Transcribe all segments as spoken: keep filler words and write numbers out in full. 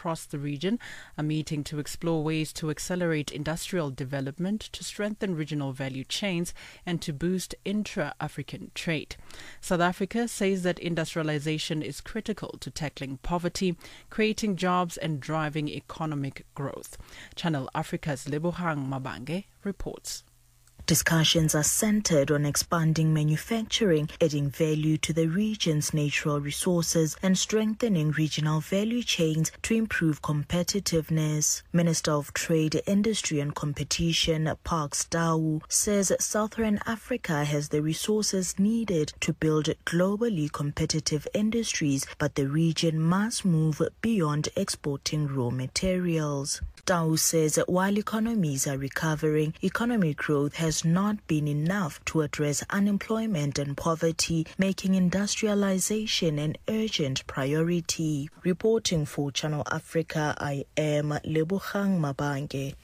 across the region are meeting to explore ways to accelerate industrial development, to strengthen regional value chains, and to boost intra-African trade. South Africa says that industrialization is critical to tackling poverty, creating jobs, and driving economic growth. Channel Africa's Lebohang Mabange reports. Discussions are centered on expanding manufacturing, adding value to the region's natural resources, and strengthening regional value chains to improve competitiveness. Minister of Trade, Industry and Competition, Parks Tau, says Southern Africa has the resources needed to build globally competitive industries, but the region must move beyond exporting raw materials. Tau says while economies are recovering, economic growth has not been enough to address unemployment and poverty, making industrialization an urgent priority. Reporting for Channel Africa, I am Lebohang Mabange.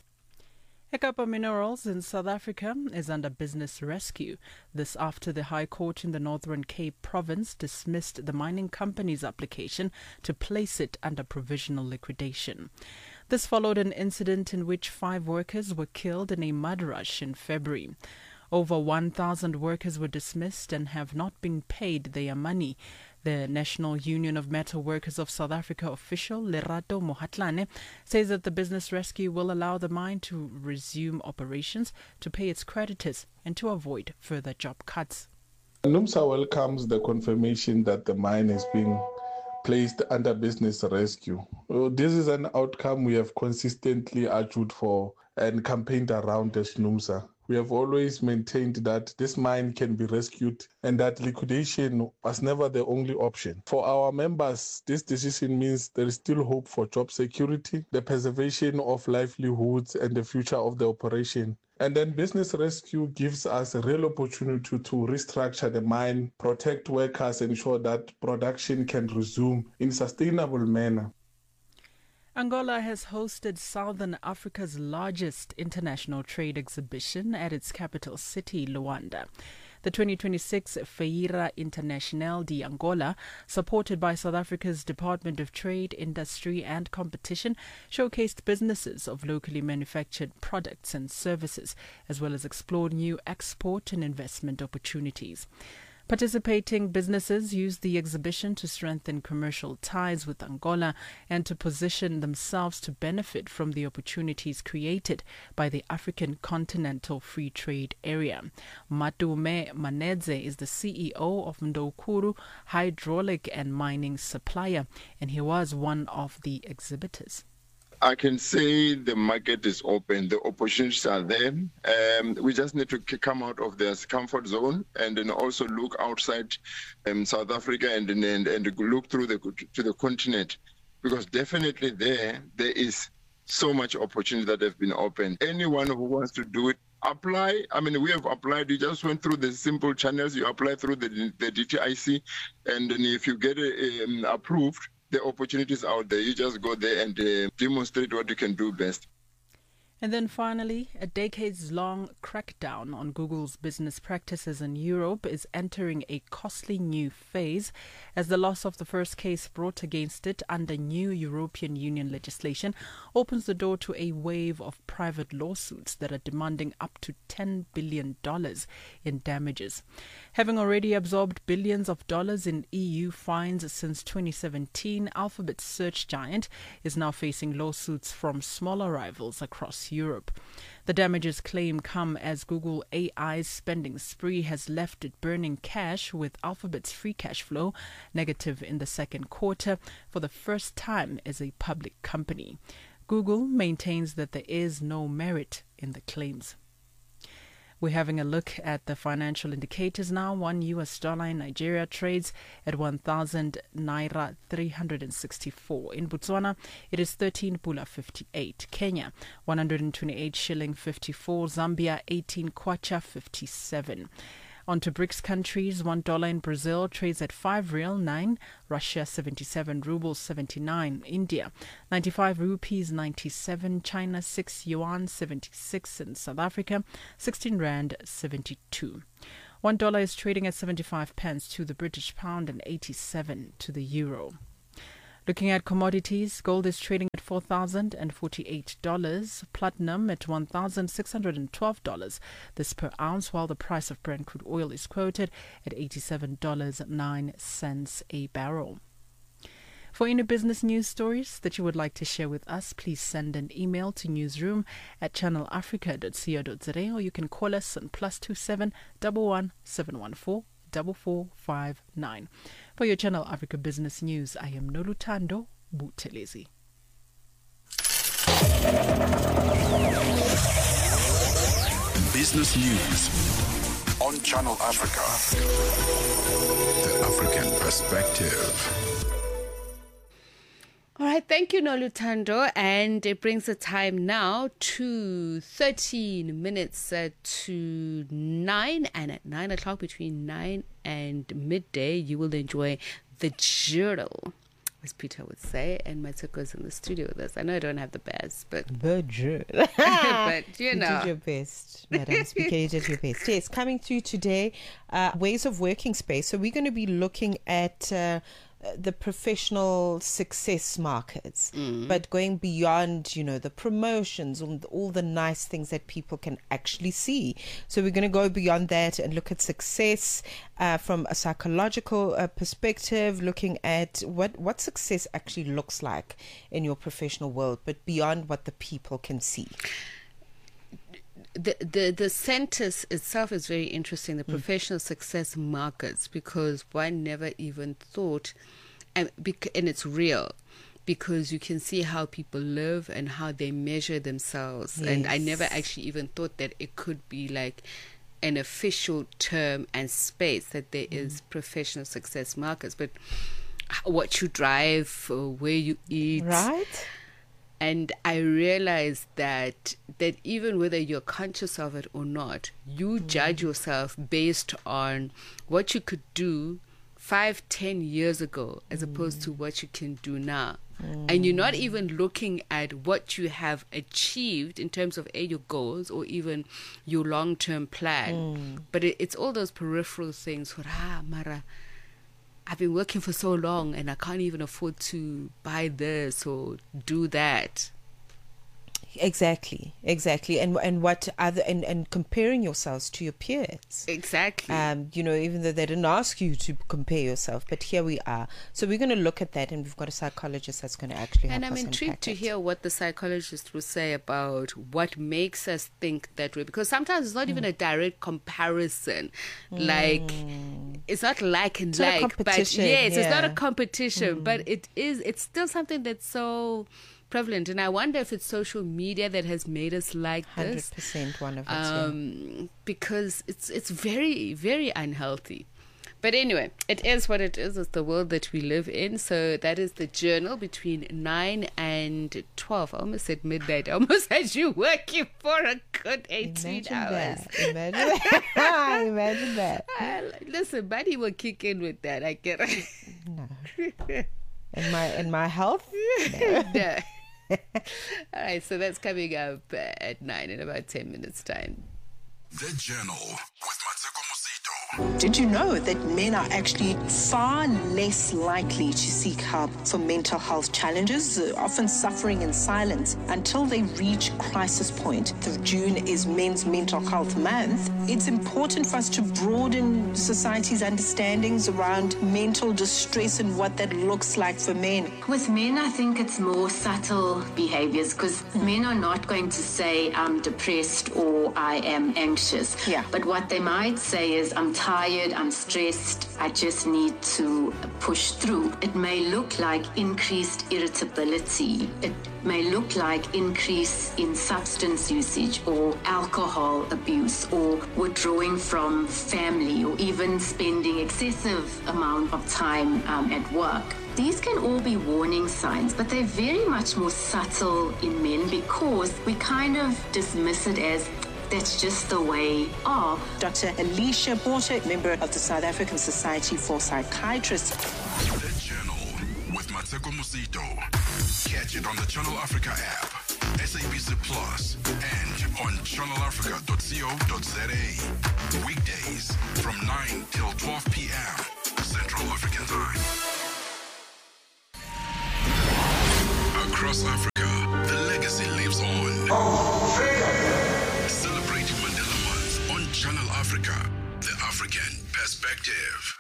Ekapa Minerals in South Africa is under business rescue. This after the High Court in the Northern Cape province dismissed the mining company's application to place it under provisional liquidation. This followed an incident in which five workers were killed in a mud rush in February. Over one thousand workers were dismissed and have not been paid their money. The National Union of Metal Workers of South Africa official Lerato Mohatlane says that the business rescue will allow the mine to resume operations, to pay its creditors, and to avoid further job cuts. NUMSA welcomes the confirmation that the mine is being placed under business rescue. Well, this is an outcome we have consistently argued for and campaigned around as NUMSA. We have always maintained that this mine can be rescued and that liquidation was never the only option. For our members, this decision means there is still hope for job security, the preservation of livelihoods, and the future of the operation. And then business rescue gives us a real opportunity to restructure the mine, protect workers, ensure that production can resume in a sustainable manner. Angola has hosted Southern Africa's largest international trade exhibition at its capital city, Luanda. The twenty twenty-six Feira Internacional de Angola, supported by South Africa's Department of Trade, Industry and Competition, showcased businesses of locally manufactured products and services, as well as explored new export and investment opportunities. Participating businesses used the exhibition to strengthen commercial ties with Angola and to position themselves to benefit from the opportunities created by the African Continental Free Trade Area. Matume Manedze is the C E O of Ndokuru Hydraulic and Mining Supplier, and he was one of the exhibitors. I can say the market is open, the opportunities are there. Um, we just need to come out of this comfort zone and then also look outside um, South Africa and, and and look through the to the continent, because definitely there there is so much opportunity that have been opened. Anyone who wants to do it, apply. I mean, we have applied. You just went through the simple channels. You apply through the the D T I C, and then if you get it um, approved, the opportunities out there. You just go there and uh, demonstrate what you can do best. And then finally, a decades-long crackdown on Google's business practices in Europe is entering a costly new phase as the loss of the first case brought against it under new European Union legislation opens the door to a wave of private lawsuits that are demanding up to ten billion dollars in damages. Having already absorbed billions of dollars in E U fines since twenty seventeen, Alphabet's search giant is now facing lawsuits from smaller rivals across Europe. The damages claim come as Google A I's spending spree has left it burning cash, with Alphabet's free cash flow negative in the second quarter for the first time as a public company. Google maintains that there is no merit in the claims. We're having a look at the financial indicators now. One U S dollar in Nigeria trades at one thousand naira three hundred sixty-four. In Botswana, it is thirteen pula fifty-eight. Kenya, one hundred twenty-eight shilling fifty-four. Zambia, eighteen kwacha fifty-seven. On to BRICS countries, one dollar in Brazil trades at five real nine, Russia seventy-seven rubles seventy-nine, India ninety-five rupees ninety-seven, China six yuan seventy-six, and South Africa sixteen rand seventy-two. One dollar is trading at seventy-five pence to the British pound and eighty-seven to the euro. Looking at commodities, gold is trading at four thousand forty-eight dollars, platinum at one thousand six hundred twelve dollars this per ounce, while the price of Brent crude oil is quoted at eighty-seven dollars and nine cents a barrel. For any business news stories that you would like to share with us, please send an email to newsroom at channel africa dot co dot za, or you can call us on plus two seven one one seven one four four four five nine. For your Channel Africa Business News, I am Noluthando Buthelezi. Business News on Channel Africa. The African Perspective. All right, thank you, Noluthando. And it brings the time now to thirteen minutes uh, to nine. And at nine o'clock, between nine and midday, you will enjoy the Journal, as Peter would say. And Matsuko's in the studio with us. I know I don't have the best, but... The Journal. But, you know. You did your best, Madam Speaker. You did your best. Yes, coming to you today, uh, ways of working space. So we're going to be looking at... Uh, the professional success markets, mm. but going beyond, you know, the promotions and all the nice things that people can actually see. So we're going to go beyond that and look at success uh, from a psychological uh, perspective, looking at what, what success actually looks like in your professional world, but beyond what the people can see. The, the the sentence itself is very interesting, the professional mm. success markets, because one never even thought, and, and it's real, because you can see how people live and how they measure themselves. Yes. And I never actually even thought that it could be like an official term and space that there mm. is professional success markets. But what you drive, where you eat. Right. And I realized that that even whether you're conscious of it or not, you mm. judge yourself based on what you could do five, ten years ago, as mm. opposed to what you can do now. Mm. And you're not even looking at what you have achieved in terms of A, your goals, or even your long-term plan. Mm. But it, it's all those peripheral things. Ah, Mara, I've been working for so long and I can't even afford to buy this or do that. Exactly, exactly. And and what other and, and comparing yourselves to your peers. Exactly. Um, you know, even though they didn't ask you to compare yourself, but here we are. So we're going to look at that, and we've got a psychologist that's going to actually help us. And I'm us intrigued to it. hear what the psychologist will say about what makes us think that way, because sometimes it's not mm. even a direct comparison. Mm. Like, it's not like and it's like, not a but yes, yeah. it's not a competition, Mm. but it is. It's still something that's so prevalent, and I wonder if it's social media that has made us like this. one hundred percent one of it, um, yeah. Because it's it's very, very unhealthy. But anyway, it is what it is. It's the world that we live in. So that is the Journal between nine and twelve. I almost said midnight. I almost had you working for a good eighteen Imagine hours. That. Imagine that. Imagine that. Uh, listen, buddy will kick in with that. I get it. No. In my, in my health? No. No. All right, so that's coming up at nine in about ten minutes' time. The Journal with Matsuko Musito. Did you know that men are actually far less likely to seek help for mental health challenges, uh, often suffering in silence until they reach crisis point? The June is Men's Mental Health Month. It's important for us to broaden society's understandings around mental distress and what that looks like for men. With men, I think it's more subtle behaviors, because men are not going to say, I'm depressed or I am anxious. Yeah. But what they might say is, I'm tired, I'm stressed, I just need to push through. It may look like increased irritability. It may look like increase in substance usage or alcohol abuse or withdrawing from family or even spending excessive amount of time um, at work. These can all be warning signs, but they're very much more subtle in men because we kind of dismiss it as that's just the way of. Doctor Alicia Porter, member of the South African Society for Psychiatrists. The Journal with Matsuko Musito. Catch it on the Channel Africa app, S A B C Plus, and on channel africa dot co dot za. Weekdays from nine till twelve p.m. Central African Time. across Africa, the legacy lives on. Celebrating Mandela Month on Channel Africa, the African perspective.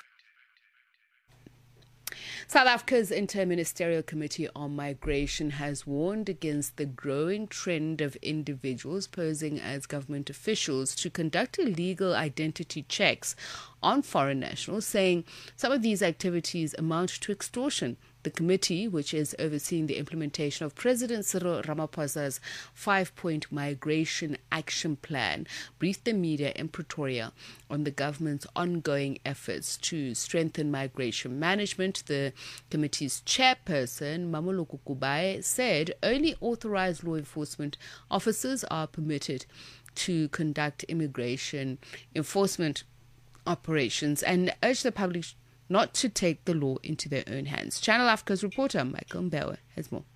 South Africa's Inter-Ministerial Committee on Migration has warned against the growing trend of individuals posing as government officials to conduct illegal identity checks on foreign nationals, saying some of these activities amount to extortion. The committee, which is overseeing the implementation of President Cyril Ramaphosa's five-point migration action plan, briefed the media in Pretoria on the government's ongoing efforts to strengthen migration management. The committee's chairperson, Mamoloko Kubai, said only authorized law enforcement officers are permitted to conduct immigration enforcement operations and urged the public not to take the law into their own hands. Channel Africa's reporter Michael Mbewe has more.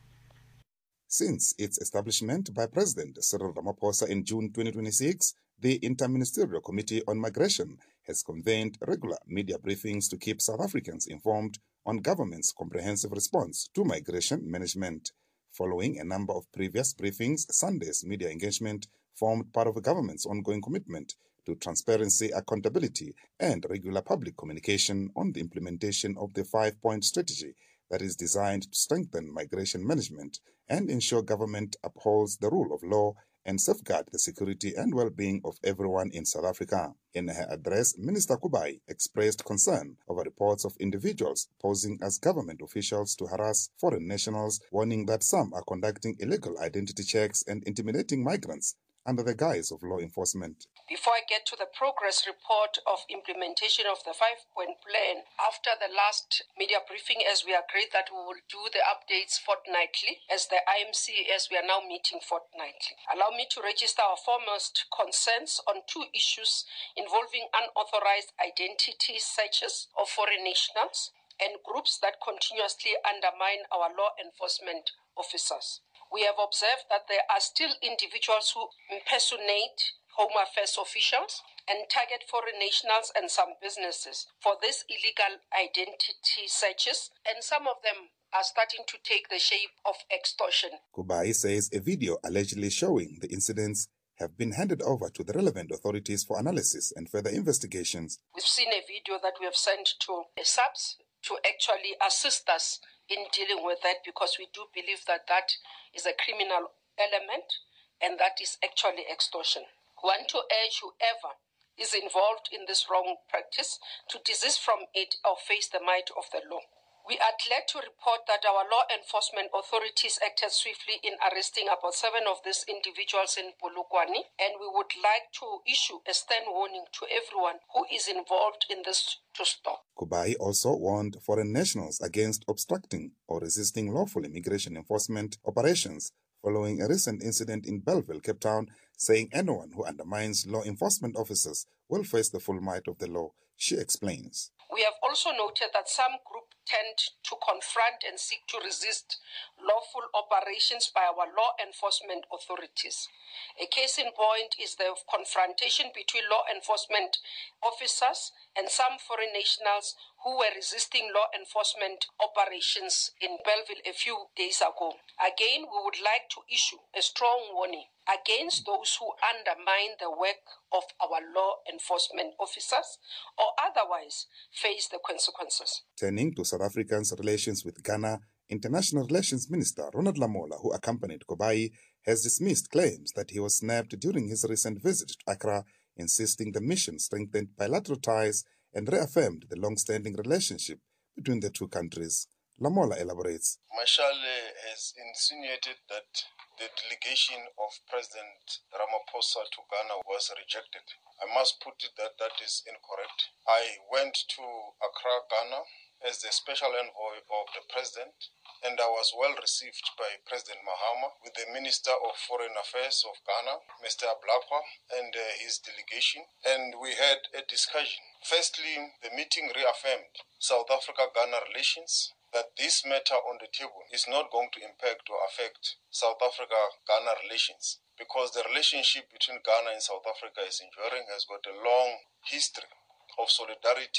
Since its establishment by President Cyril Ramaphosa in June twenty twenty-six, the Inter-Ministerial Committee on Migration has convened regular media briefings to keep South Africans informed on government's comprehensive response to migration management. Following a number of previous briefings, Sunday's media engagement formed part of the government's ongoing commitment to transparency, accountability, and regular public communication on the implementation of the five-point strategy that is designed to strengthen migration management and ensure government upholds the rule of law and safeguard the security and well-being of everyone in South Africa. In her address, Minister Kubai expressed concern over reports of individuals posing as government officials to harass foreign nationals, warning that some are conducting illegal identity checks and intimidating migrants under the guise of law enforcement. Before I get to the progress report of implementation of the five-point plan, after the last media briefing, as we agreed that we will do the updates fortnightly, as the I M C, as we are now meeting fortnightly. Allow me to register our foremost concerns on two issues involving unauthorized identity searches of foreign nationals and groups that continuously undermine our law enforcement officers. We have observed that there are still individuals who impersonate Home Affairs officials and target foreign nationals and some businesses for these illegal identity searches, and some of them are starting to take the shape of extortion. Kubai says a video allegedly showing the incidents have been handed over to the relevant authorities for analysis and further investigations. We've seen a video that we have sent to S A P S to actually assist us in dealing with that, because we do believe that that is a criminal element and that is actually extortion. We want to urge whoever is involved in this wrong practice to desist from it or face the might of the law. We are glad to report that our law enforcement authorities acted swiftly in arresting about seven of these individuals in Polokwane, and we would like to issue a stern warning to everyone who is involved in this to stop. Kubai also warned foreign nationals against obstructing or resisting lawful immigration enforcement operations following a recent incident in Bellville, Cape Town, saying anyone who undermines law enforcement officers will face the full might of the law. She explains. We have also noted that some groups tend to confront and seek to resist lawful operations by our law enforcement authorities. A case in point is the confrontation between law enforcement officers and some foreign nationals who were resisting law enforcement operations in Bellville a few days ago. Again, we would like to issue a strong warning against those who undermine the work of our law enforcement officers or otherwise face the consequences. Turning to South Africa's relations with Ghana, International Relations Minister Ronald Lamola, who accompanied Kubai, has dismissed claims that he was snapped during his recent visit to Accra, insisting the mission strengthened bilateral ties and reaffirmed the long-standing relationship between the two countries. Lamola elaborates. Marshall has insinuated that the delegation of President Ramaphosa to Ghana was rejected. I must put it that that is incorrect. I went to Accra, Ghana, as the special envoy of the President, and I was well received by President Mahama with the Minister of Foreign Affairs of Ghana, Mister Blakwa, and uh, his delegation, and we had a discussion. Firstly, the meeting reaffirmed South Africa-Ghana relations, that this matter on the table is not going to impact or affect South Africa-Ghana relations, because the relationship between Ghana and South Africa is enduring, has got a long history of solidarity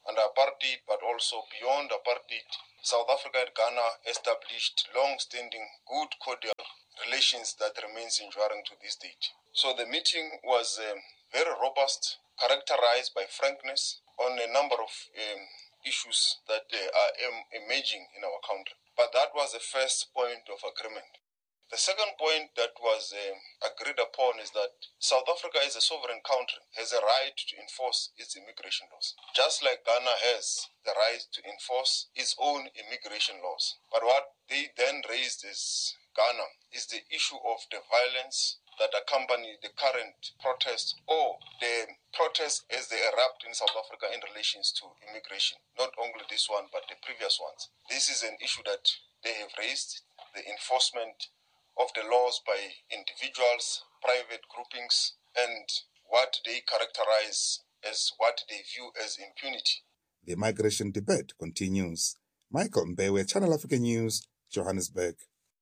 under apartheid, but also beyond apartheid, South Africa and Ghana established long-standing, good, cordial relations that remains enduring to this date. So the meeting was um, very robust, characterized by frankness on a number of um, issues that uh, are um, emerging in our country. But that was the first point of agreement. The second point that was um, agreed upon is that South Africa is a sovereign country, has a right to enforce its immigration laws, just like Ghana has the right to enforce its own immigration laws. But what they then raised is Ghana is the issue of the violence that accompany the current protests or the protests as they erupt in South Africa in relations to immigration. Not only this one, but the previous ones. This is an issue that they have raised, the enforcement of the laws by individuals, private groupings, and what they characterize as what they view as impunity. The migration debate continues. Michael Mbewe, Channel Africa News, Johannesburg.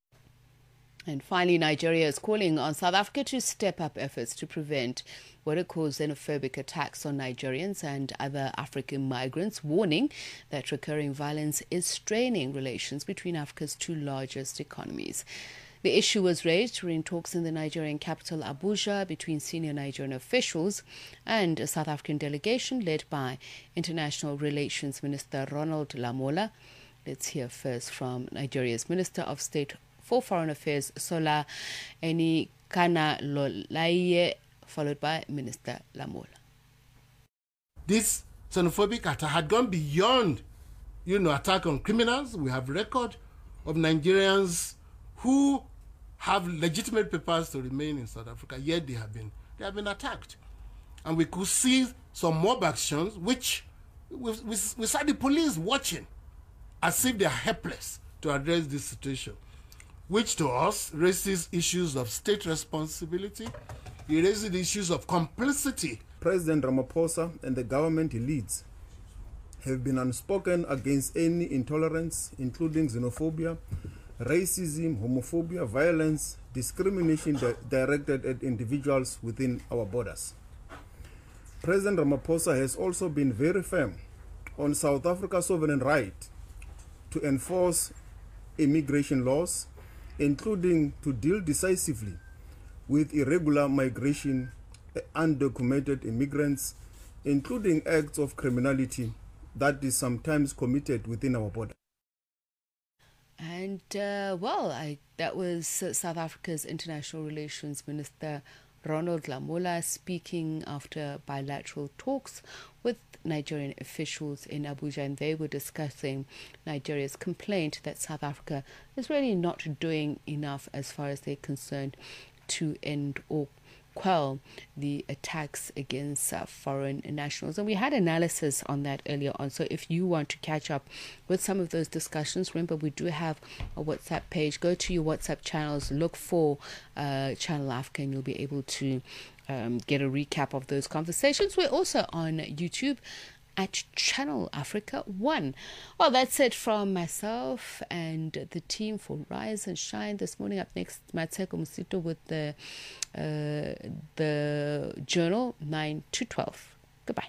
And finally, Nigeria is calling on South Africa to step up efforts to prevent what it calls xenophobic attacks on Nigerians and other African migrants, warning that recurring violence is straining relations between Africa's two largest economies. The issue was raised during talks in the Nigerian capital, Abuja, between senior Nigerian officials and a South African delegation led by International Relations Minister Ronald Lamola. Let's hear first from Nigeria's Minister of State for Foreign Affairs, Sola Enikanalolaye, followed by Minister Lamola. This xenophobic attack had gone beyond, you know, attack on criminals. We have record of Nigerians who have legitimate papers to remain in South Africa, yet they have been they have been attacked. And we could see some mob actions, which we, we, we saw the police watching as if they are helpless to address this situation, which to us raises issues of state responsibility. It raises the issues of complicity. President Ramaphosa and the government he leads have been unspoken against any intolerance, including xenophobia, racism, homophobia, violence, discrimination di- directed at individuals within our borders. President Ramaphosa has also been very firm on South Africa's sovereign right to enforce immigration laws, including to deal decisively with irregular migration, undocumented immigrants, including acts of criminality that is sometimes committed within our border. And, uh, well, I, that was uh, South Africa's International Relations Minister Ronald Lamola speaking after bilateral talks with Nigerian officials in Abuja, and they were discussing Nigeria's complaint that South Africa is really not doing enough as far as they're concerned to end or quell the attacks against uh, foreign nationals. And we had analysis on that earlier on. So if you want to catch up with some of those discussions, remember we do have a WhatsApp page. Go to your WhatsApp channels, look for uh, Channel Africa, and you'll be able to um, get a recap of those conversations. We're also on YouTube at Channel Africa One. Well, that's it from myself and the team for Rise and Shine this morning. Up next, Mateko Musito with the uh, the Journal nine to twelve. Goodbye.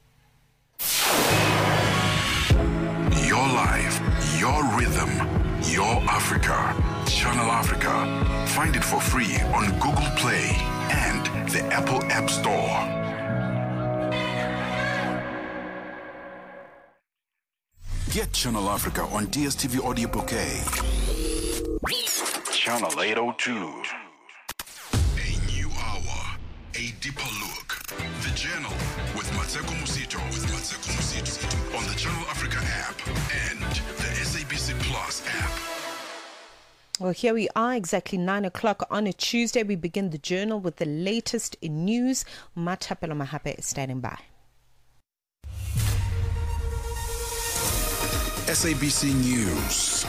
Your life, your rhythm, your Africa. Channel Africa. Find it for free on Google Play and the Apple App Store. Get Channel Africa on D S T V Audio Bouquet. Channel eight oh two. A new hour, a deeper look. The Journal with Mateko Musito. With Mateko Musito on the Channel Africa app and the S A B C Plus app. Well, here we are, exactly nine o'clock on a Tuesday. We begin the Journal with the latest in news. Matapelo Mahape is standing by. S A B C News.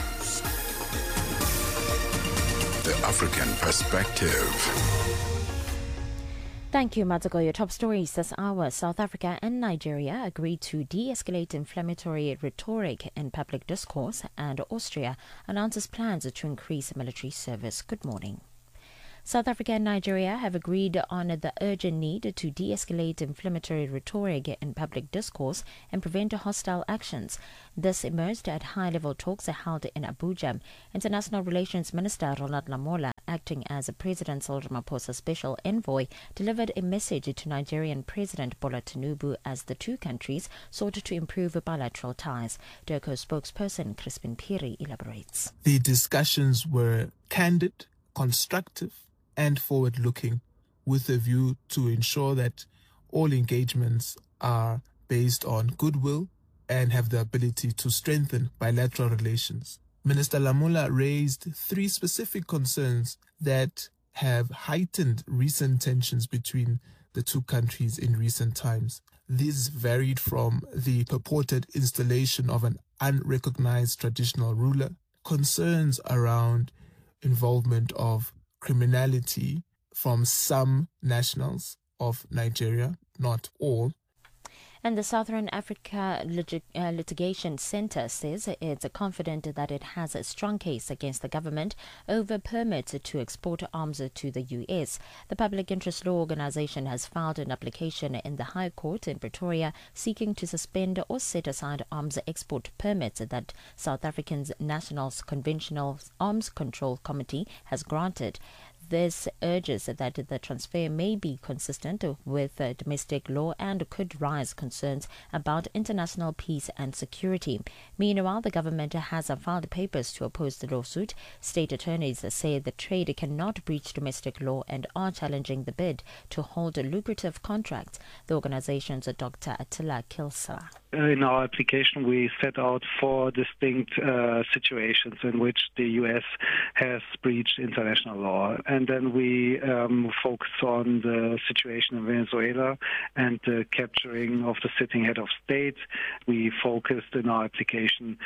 The African Perspective. Thank you, Matako. Your top stories this hour. South Africa and Nigeria agreed to de-escalate inflammatory rhetoric in public discourse, and Austria announces plans to increase military service. Good morning. South Africa and Nigeria have agreed on the urgent need to de-escalate inflammatory rhetoric in public discourse and prevent hostile actions. This emerged at high-level talks held in Abuja. International Relations Minister Ronald Lamola, acting as President Cyril Ramaphosa's special envoy, delivered a message to Nigerian President Bola Tinubu as the two countries sought to improve bilateral ties. DIRCO spokesperson Crispin Phiri elaborates. The discussions were candid, constructive, and forward-looking, with a view to ensure that all engagements are based on goodwill and have the ability to strengthen bilateral relations. Minister Lamola raised three specific concerns that have heightened recent tensions between the two countries in recent times. These varied from the purported installation of an unrecognized traditional ruler, concerns around involvement of criminality from some nationals of Nigeria, not all. And the Southern Africa Lit- uh, Litigation Center says it's confident that it has a strong case against the government over permits to export arms to the U S. The Public Interest Law Organization has filed an application in the High Court in Pretoria seeking to suspend or set aside arms export permits that South Africa's National Conventional Arms Control Committee has granted. This urges that the transfer may be consistent with uh, domestic law and could raise concerns about international peace and security. Meanwhile, the government has uh, filed papers to oppose the lawsuit. State attorneys say the trade cannot breach domestic law and are challenging the bid to hold lucrative contracts. The organization's Doctor Attila Kilsela. In our application, we set out four distinct uh, situations in which the U S has breached international law. And then we um, focus on the situation in Venezuela and the capturing of the sitting head of state. We focused in our application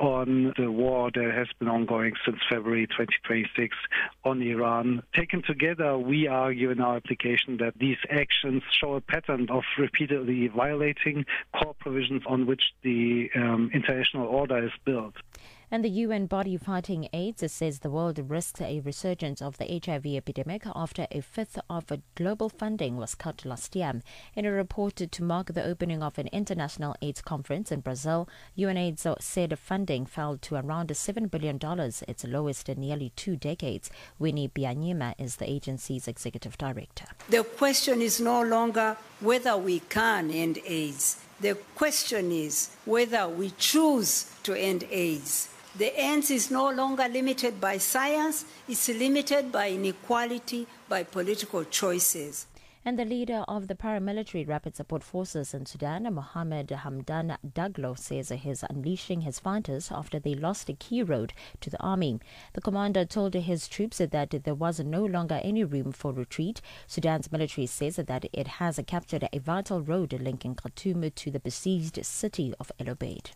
on the war that has been ongoing since February twenty twenty-six on Iran. Taken together, we argue in our application that these actions show a pattern of repeatedly violating core provisions on which the um, international order is built. And the U N body fighting AIDS says the world risks a resurgence of the H I V epidemic after a fifth of global funding was cut last year. In a report to mark the opening of an international AIDS conference in Brazil, UNAIDS said funding fell to around seven billion dollars, its lowest in nearly two decades. Winnie Byanyima is the agency's executive director. The question is no longer whether we can end AIDS. The question is whether we choose to end AIDS. The end is no longer limited by science, it's limited by inequality, by political choices. And the leader of the paramilitary rapid support forces in Sudan, Mohammed Hamdan Daglo, says he's unleashing his fighters after they lost a key road to the army. The commander told his troops that there was no longer any room for retreat. Sudan's military says that it has captured a vital road linking Khartoum to the besieged city of El Obeid.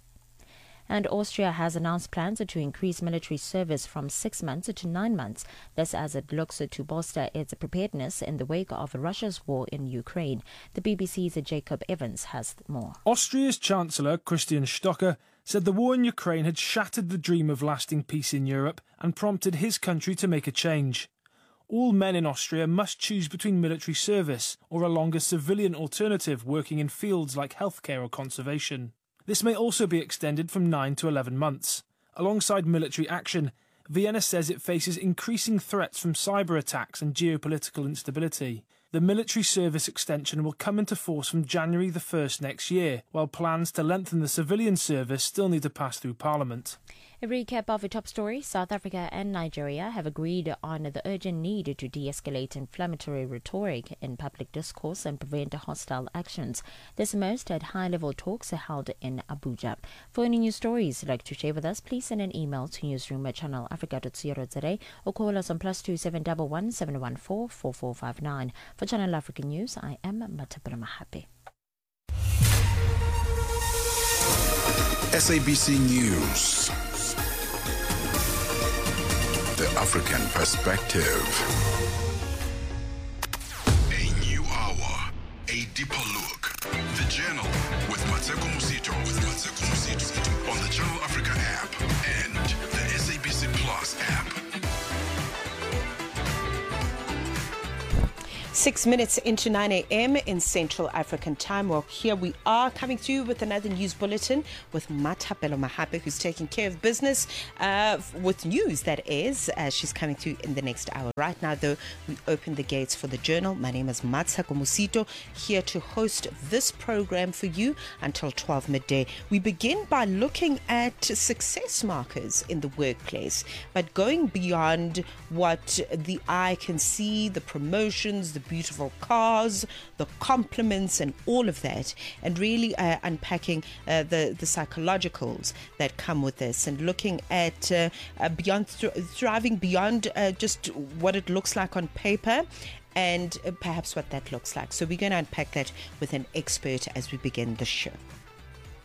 And Austria has announced plans to increase military service from six months to nine months. This as it looks to bolster its preparedness in the wake of Russia's war in Ukraine. The B B C's Jacob Evans has more. Austria's Chancellor Christian Stocker said the war in Ukraine had shattered the dream of lasting peace in Europe and prompted his country to make a change. All men in Austria must choose between military service or a longer civilian alternative working in fields like healthcare or conservation. This may also be extended from nine to eleven months. Alongside military action, Vienna says it faces increasing threats from cyber attacks and geopolitical instability. The military service extension will come into force from January the first next year, while plans to lengthen the civilian service still need to pass through Parliament. A recap of a top story. South Africa and Nigeria have agreed on the urgent need to de-escalate inflammatory rhetoric in public discourse and prevent hostile actions. This emerged at high-level talks held in Abuja. For any news stories you'd like to share with us, please send an email to newsroom at channel africa dot co dot za or call us on plus two seven one one seven one four four four five nine. For Channel Africa News, I am Matabula Mahape. S A B C News. The African Perspective. A new hour, a deeper look. The Journal with Mateko Musito, with Mateko Musito on the Channel Africa app and the S A B C Plus app. Six minutes into nine a.m. in Central African Time. Well, here we are coming to you with another news bulletin with Mathapelo Mahape, who's taking care of business uh, with news, that is, as she's coming to you in the next hour. Right now, though, we open the gates for the journal. My name is Matsako Musito, here to host this program for you until twelve midday. We begin by looking at success markers in the workplace, but going beyond what the eye can see, the promotions, the beautiful cars, the compliments and all of that, and really uh, unpacking uh, the, the psychologicals that come with this, and looking at uh, uh, beyond th- thriving beyond uh, just what it looks like on paper, and uh, perhaps what that looks like. So we're going to unpack that with an expert as we begin the show.